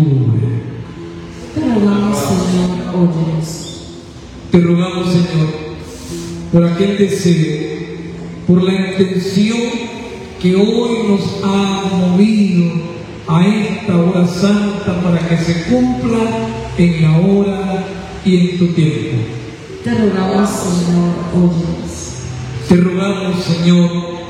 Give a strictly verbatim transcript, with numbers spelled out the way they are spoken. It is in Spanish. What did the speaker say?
Te rogamos, Señor, óyenos. Te rogamos, Señor, por aquel deseo, por la intención que hoy nos ha movido a esta hora santa para que se cumpla en la hora y en tu tiempo. Te rogamos, Señor, óyenos. Te rogamos, Señor,